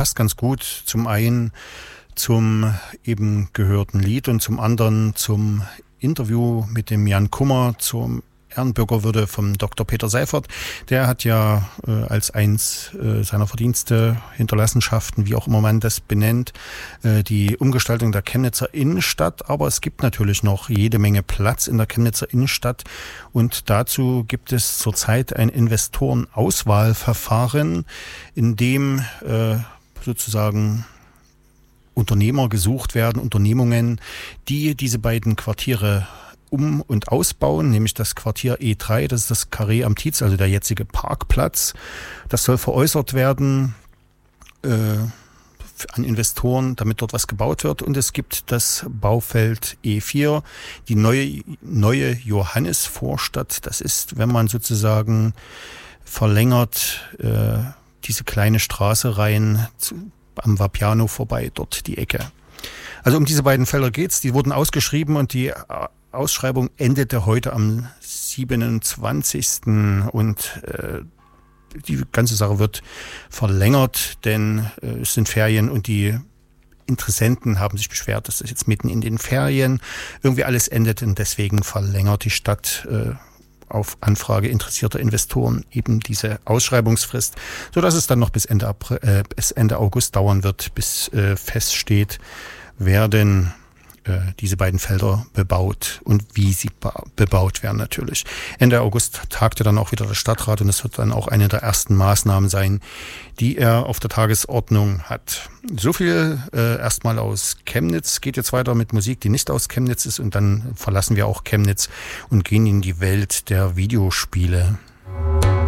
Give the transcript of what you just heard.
passt ganz gut zum einen zum eben gehörten Lied und zum anderen zum Interview mit dem Jan Kummer zum Ehrenbürgerwürde vom Dr. Peter Seiffert. Der hat ja als eins seiner Verdienste, Hinterlassenschaften, wie auch immer man das benennt, die Umgestaltung der Chemnitzer Innenstadt. Aber es gibt natürlich noch jede Menge Platz in der Chemnitzer Innenstadt. Und dazu gibt es zurzeit ein Investorenauswahlverfahren, in dem sozusagen Unternehmer gesucht werden, Unternehmungen, die diese beiden Quartiere um- und ausbauen, nämlich das Quartier E3, das ist das Carré am Tietz, also der jetzige Parkplatz. Das soll veräußert werden an Investoren, damit dort was gebaut wird. Und es gibt das Baufeld E4, die neue Johannesvorstadt. Das ist, wenn man sozusagen verlängert, diese kleine Straße rein am Vapiano vorbei, dort die Ecke. Also um diese beiden Felder geht's. Die wurden ausgeschrieben und die Ausschreibung endete heute am 27. Und die ganze Sache wird verlängert, denn es sind Ferien und die Interessenten haben sich beschwert, dass das jetzt mitten in den Ferien irgendwie alles endet und deswegen verlängert die Stadt auf Anfrage interessierter Investoren eben diese Ausschreibungsfrist, sodass es dann noch bis Ende August dauern wird, bis feststeht, werden diese beiden Felder bebaut und wie sie bebaut werden natürlich. Ende August tagte dann auch wieder der Stadtrat und es wird dann auch eine der ersten Maßnahmen sein, die er auf der Tagesordnung hat. So viel erstmal aus Chemnitz. Geht jetzt weiter mit Musik, die nicht aus Chemnitz ist und dann verlassen wir auch Chemnitz und gehen in die Welt der Videospiele.